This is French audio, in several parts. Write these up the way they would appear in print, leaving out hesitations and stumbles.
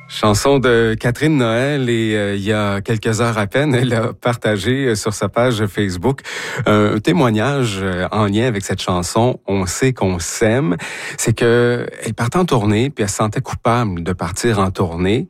Chanson de Catherine Noël et il y a quelques heures à peine, elle a partagé sur sa page Facebook un témoignage en lien avec cette chanson « On sait qu'on s'aime ». C'est que elle partait en tournée puis elle se sentait coupable de partir en tournée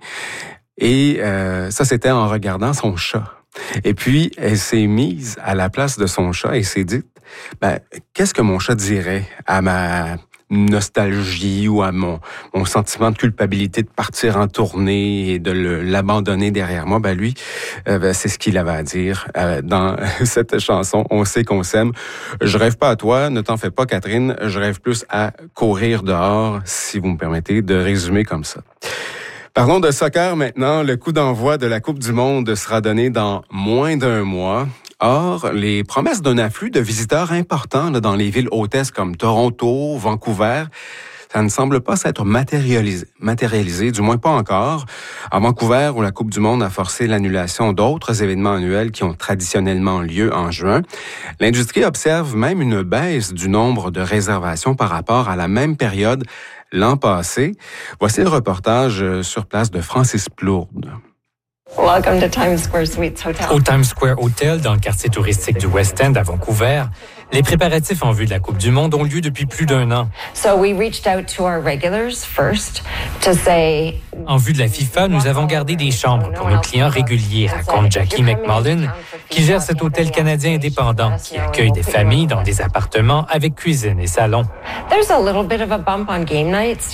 et ça c'était en regardant son chat. Et puis elle s'est mise à la place de son chat et s'est dit qu'est-ce que mon chat dirait à ma nostalgie ou à mon sentiment de culpabilité de partir en tournée et de l'abandonner derrière moi, lui, c'est ce qu'il avait à dire dans cette chanson « On sait qu'on s'aime ». Je rêve pas à toi, ne t'en fais pas Catherine, je rêve plus à courir dehors, si vous me permettez de résumer comme ça. Parlons de soccer maintenant. Le coup d'envoi de la Coupe du monde sera donné dans moins d'un mois. Or, les promesses d'un afflux de visiteurs importants dans les villes hôtesses comme Toronto, Vancouver, ça ne semble pas s'être matérialisé, du moins pas encore. À Vancouver, où la Coupe du monde a forcé l'annulation d'autres événements annuels qui ont traditionnellement lieu en juin, l'industrie observe même une baisse du nombre de réservations par rapport à la même période l'an passé. Voici le reportage sur place de Francis Plourde. Welcome to Times Square Suites Hotel. Au Times Square Hotel, dans le quartier touristique du West End à Vancouver, les préparatifs en vue de la Coupe du monde ont lieu depuis plus d'un an. So we reached out to our regulars first to say... En vue de la FIFA, nous avons gardé des chambres pour nos clients réguliers, raconte Jackie McMullen, qui gère cet hôtel canadien indépendant qui accueille des familles dans des appartements avec cuisine et salon. There's a little bit of a bump on game nights,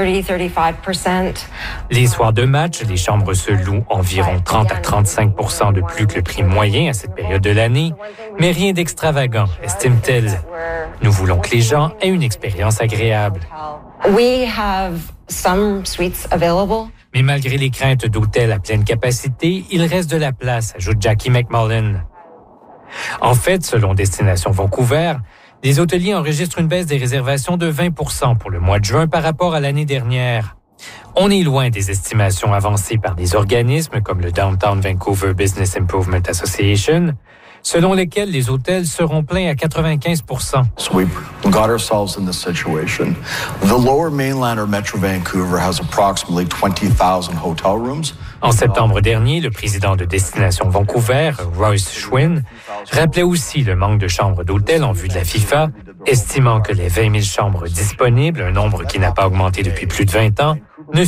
30-35%. Les soirs de match, les chambres se louent environ 30 à 35% de plus que le prix moyen à cette période de l'année, mais rien d'extravagant, estime-t-elle. Nous voulons que les gens aient une expérience agréable. We have some suites available. Mais malgré les craintes d'hôtels à pleine capacité, il reste de la place, ajoute Jackie McMullen. En fait, selon Destination Vancouver, les hôteliers enregistrent une baisse des réservations de 20% pour le mois de juin par rapport à l'année dernière. On est loin des estimations avancées par des organismes comme le Downtown Vancouver Business Improvement Association, selon lesquels les hôtels seront pleins à 95%. So we got ourselves in this situation. The Lower Mainland or Metro Vancouver has approximately 20,000 hotel rooms. En septembre dernier, le président de Destination Vancouver, Royce Schwinn, rappelait aussi le manque de chambres d'hôtel en vue de la FIFA, estimant que les 20 000 chambres disponibles, un nombre qui n'a pas augmenté depuis plus de 20 ans,